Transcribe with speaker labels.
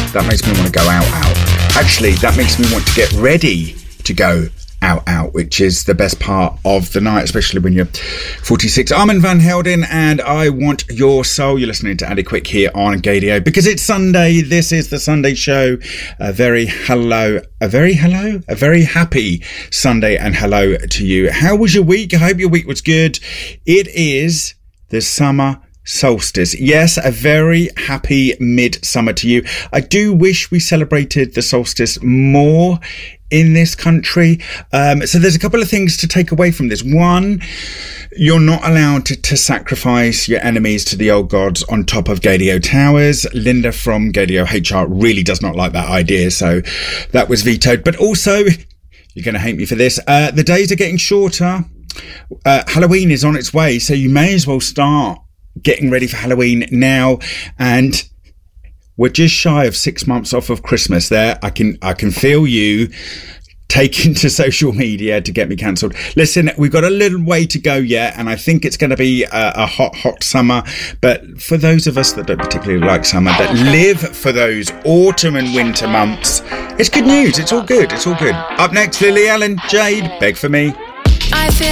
Speaker 1: that makes me want to go out. Actually, that makes me want to get ready to go out, which is the best part of the night, especially when you're 46. I'm Van Helden, and I want your soul. You're listening to Andy Quick here on Gaydio, because it's Sunday. This is the Sunday show. A very happy Sunday, and hello to you. How was your week? I hope your week was good. It is the summer solstice. Yes, a very happy midsummer to you. I do wish we celebrated the solstice more in this country. So there's a couple of things to take away from this. One, you're not allowed to sacrifice your enemies to the old gods on top of Gaydio Towers. Linda from Gaydio HR really does not like that idea, so that was vetoed. But also, you're going to hate me for this, the days are getting shorter. Halloween is on its way, so you may as well start getting ready for Halloween now. And we're just shy of 6 months off of Christmas there. I can feel you taking to social media to get me cancelled. Listen, we've got a little way to go yet, and I think it's going to be a hot summer. But for those of us that don't particularly like summer, that live for those autumn and winter months, it's good news. It's all good. It's all good. Up next, Lily Allen, Jade, Beg for Me.